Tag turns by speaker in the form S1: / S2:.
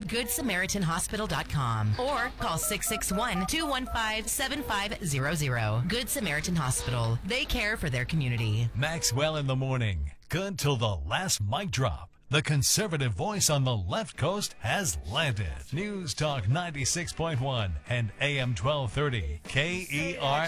S1: GoodSamaritanHospital.com or call 661-215-7500. Good Samaritan Hospital. They care for their community.
S2: Maxwell in the morning. Good till the last mic drop. The conservative voice on the left coast has landed. News Talk 96.1 and AM 1230 KERA.